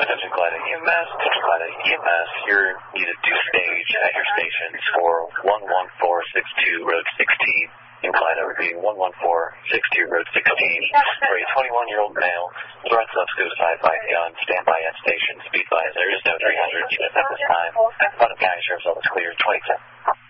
Attention Clyde EMS, you're needed to stage at your stations for 11462 Road 16 in Clyde. Repeating 11462 Road 16 for a 21-year-old male. Threats of suicide by gun. Stand by at station. Speed by. There is no 300 units at this time. Putnam County Sheriff's Office cleared 27.